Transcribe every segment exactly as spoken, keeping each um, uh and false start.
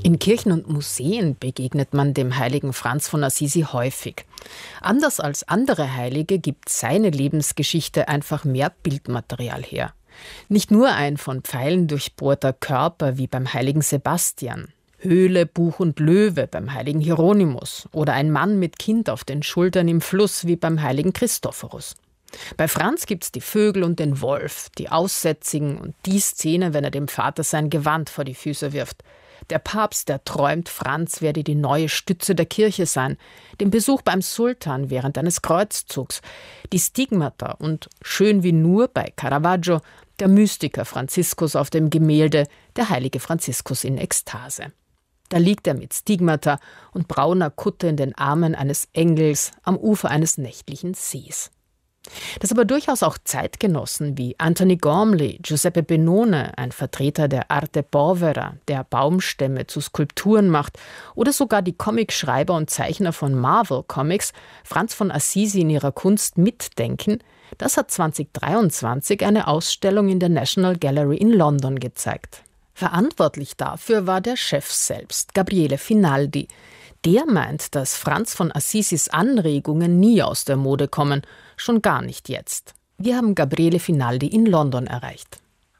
In Kirchen und Museen begegnet man dem heiligen Franz von Assisi häufig. Anders als andere Heilige gibt seine Lebensgeschichte einfach mehr Bildmaterial her. Nicht nur ein von Pfeilen durchbohrter Körper wie beim heiligen Sebastian, Höhle, Buch und Löwe beim heiligen Hieronymus oder ein Mann mit Kind auf den Schultern im Fluss wie beim heiligen Christophorus. Bei Franz gibt's die Vögel und den Wolf, die Aussätzigen und die Szene, wenn er dem Vater sein Gewand vor die Füße wirft. Der Papst, der träumt, Franz werde die neue Stütze der Kirche sein, den Besuch beim Sultan während eines Kreuzzugs, die Stigmata und schön wie nur bei Caravaggio der Mystiker Franziskus auf dem Gemälde Der heilige Franziskus in Ekstase. Da liegt er mit Stigmata und brauner Kutte in den Armen eines Engels am Ufer eines nächtlichen Sees. Dass aber durchaus auch Zeitgenossen wie Anthony Gormley, Giuseppe Benone, ein Vertreter der Arte Povera, der Baumstämme zu Skulpturen macht, oder sogar die Comicschreiber und Zeichner von Marvel Comics Franz von Assisi in ihrer Kunst mitdenken, das hat zwanzig dreiundzwanzig eine Ausstellung in der National Gallery in London gezeigt. Verantwortlich dafür war der Chef selbst, Gabriele Finaldi. Der meint, dass Franz von Assisis Anregungen nie aus der Mode kommen, schon gar nicht jetzt. Wir haben Gabriele Finaldi in London erreicht.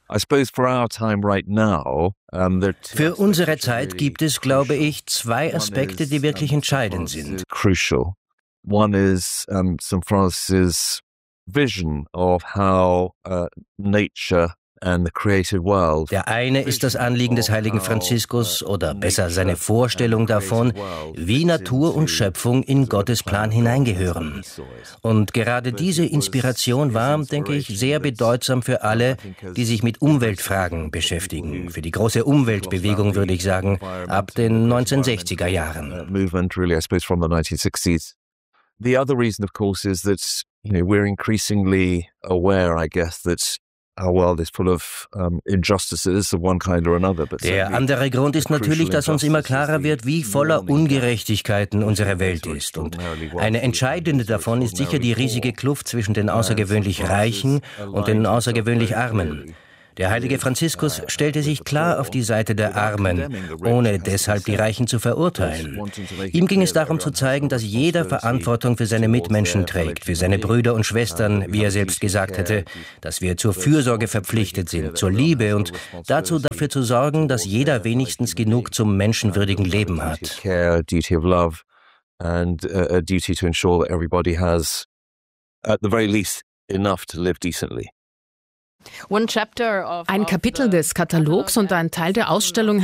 Für unsere Zeit gibt es, glaube ich, zwei Aspekte, die wirklich entscheidend sind. One is um, Saint Francis' vision of how uh, nature and the created world. Der eine ist das Anliegen des heiligen Franziskus, oder besser seine Vorstellung davon, wie Natur und Schöpfung in Gottes Plan hineingehören. Und gerade diese Inspiration war, denke ich, sehr bedeutsam für alle, die sich mit Umweltfragen beschäftigen. Für die große Umweltbewegung, würde ich sagen, ab den neunzehnhundertsechziger Jahren. Movement really, I suppose, from the nineteen sixties. The other reason, of course, is that, you know, we're increasingly aware, I guess, that our world is full of um, injustices of one kind or another. But der andere Grund ist natürlich, dass uns immer klarer wird, wie voller Ungerechtigkeiten unsere Welt ist. Und eine entscheidende davon ist sicher die riesige Kluft zwischen den außergewöhnlich Reichen und den außergewöhnlich Armen. Der heilige Franziskus stellte sich klar auf die Seite der Armen, ohne deshalb die Reichen zu verurteilen. Ihm ging es darum zu zeigen, dass jeder Verantwortung für seine Mitmenschen trägt, für seine Brüder und Schwestern, wie er selbst gesagt hätte, dass wir zur Fürsorge verpflichtet sind, zur Liebe und dazu dafür zu sorgen, dass jeder wenigstens genug zum menschenwürdigen Leben hat. And a duty to ensure that everybody has, at the very least, enough to live decently. Ein Kapitel des Katalogs und ein Teil der Ausstellung